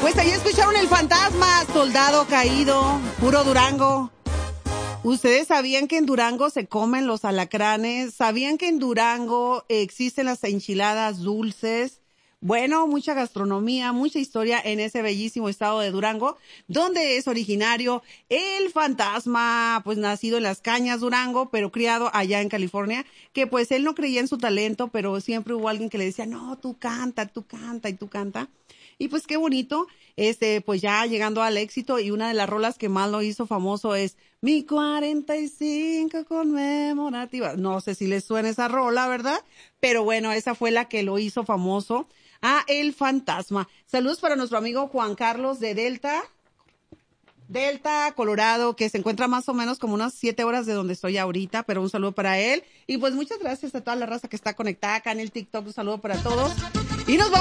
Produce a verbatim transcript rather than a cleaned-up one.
Pues ahí escucharon El Fantasma, Soldado Caído, puro Durango. ¿Ustedes sabían que en Durango se comen los alacranes? ¿Sabían que en Durango existen las enchiladas dulces? Bueno, mucha gastronomía, mucha historia en ese bellísimo estado de Durango, donde es originario el Fantasma, pues nacido en Las Cañas, Durango, pero criado allá en California, que pues él no creía en su talento, pero siempre hubo alguien que le decía, no, tú canta, tú canta y tú canta. Y pues qué bonito, este, pues ya llegando al éxito, y una de las rolas que más lo hizo famoso es Mi cuarenta y cinco conmemorativa. No sé si les suena esa rola, ¿verdad? Pero bueno, esa fue la que lo hizo famoso a El Fantasma. Saludos para nuestro amigo Juan Carlos de Delta, Delta, Colorado, que se encuentra más o menos como unas siete horas de donde estoy ahorita, pero un saludo para él. Y pues muchas gracias a toda la raza que está conectada acá en el TikTok, un saludo para todos. Y nos vamos